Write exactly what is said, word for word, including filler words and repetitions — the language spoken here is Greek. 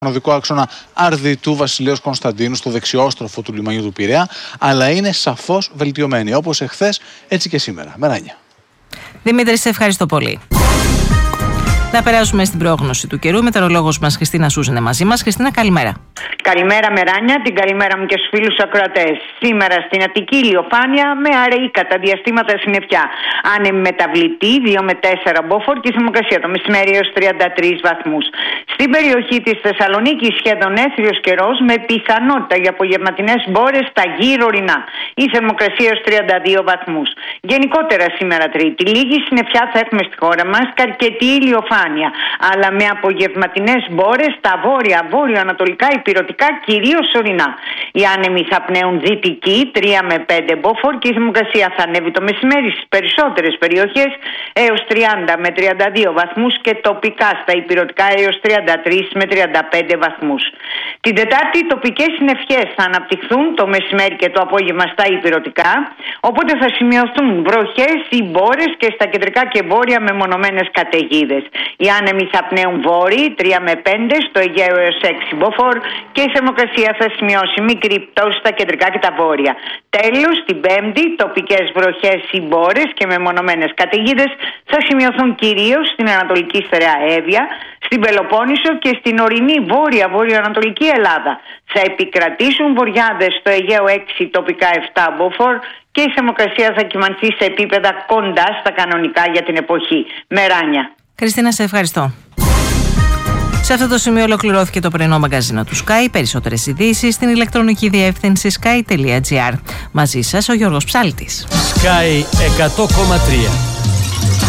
οδικό άξονα Αρδιτού Βασιλέως Κωνσταντίνου στο δεξιόστροφο του λιμανιού του Πειραιά, αλλά είναι σαφώς βελτιωμένη, όπως εχθές έτσι και σήμερα. Μεράνια. Δημήτρη, σε ευχαριστώ πολύ. Να περάσουμε στην πρόγνωση του καιρού. Η μετεωρολόγος μας Χριστίνα Σούζ είναι μαζί μας. Χριστίνα, καλημέρα. Καλημέρα, Μεράνια, την καλημέρα μου και στους φίλους ακροατές. Σήμερα στην Αττική ηλιοφάνεια με αραιή κατά διαστήματα συννεφιά. Άνεμη μεταβλητή δύο με τέσσερα μποφόρ και θερμοκρασία το μεσημέρι έως τριάντα τρεις βαθμούς. Στην περιοχή της Θεσσαλονίκης σχεδόν έθριος καιρός με πιθανότητα για απογευματινές μπόρες στα γύρω ορεινά. Η θερμοκρασία έως τριάντα δύο βαθμούς. Γενικότερα σήμερα Τρίτη, λίγη συννεφιά θα έχουμε στη χώρα μας και αρκετή ηλιοφάνεια, αλλά με απογευματινές μπόρες στα βόρεια, βόρειο-ανατολικά, υπηρετικά, κυρίως ορεινά. Οι άνεμοι θα πνέουν δυτική τρία με πέντε μποφόρ και η θερμοκρασία θα ανέβει το μεσημέρι στις περισσότερες περιοχές έως τριάντα με τριάντα δύο βαθμούς και τοπικά στα υπηρετικά έως τριάντα τρεις με τριάντα πέντε βαθμούς. Την Τετάρτη οι τοπικές συννεφιές θα αναπτυχθούν το μεσημέρι και το απόγευμα στα υπηρετικά, οπότε θα σημειωθούν βροχές ή μπόρες και στα κεντρικά και βόρεια μεμονωμένες καταιγίδες. Οι άνεμοι θα πνέουν βόρειοι τρία με πέντε, στο Αιγαίο έως έξι μποφόρ και η θερμοκρασία θα σημειώσει μικρή πτώση στα κεντρικά και τα βόρεια. Τέλος, την Πέμπτη, τοπικές βροχές ή μπόρες και μεμονωμένες καταιγίδες θα σημειωθούν κυρίως στην Ανατολική Στερεά Εύβοια, στην Πελοπόννησο και στην ορεινή βόρεια-βορειοανατολική Ελλάδα. Θα επικρατήσουν βοριάδες στο Αιγαίο έξι, τοπικά επτά μποφόρ και η θερμοκρασία θα κυμανθεί σε επίπεδα κοντά στα κανονικά για την εποχή. Μεράνια. Χριστίνα, σε ευχαριστώ. Σε αυτό το σημείο ολοκληρώθηκε το πρωινό μαγκαζίνο του Sky. Περισσότερες ειδήσεις στην ηλεκτρονική διεύθυνση sky τελεία gr. Μαζί σας ο Γιώργος Ψάλτης. Sky εκατό κόμμα τρία.